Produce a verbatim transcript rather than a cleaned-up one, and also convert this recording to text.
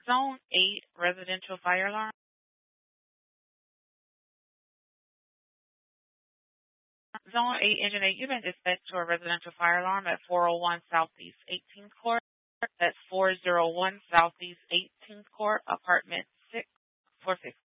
Zone eight residential fire alarm. Zone eight, Engine eight, you've been dispatched to a residential fire alarm at four oh one Southeast eighteenth Court. That's four oh one Southeast eighteenth Court, apartment six four six.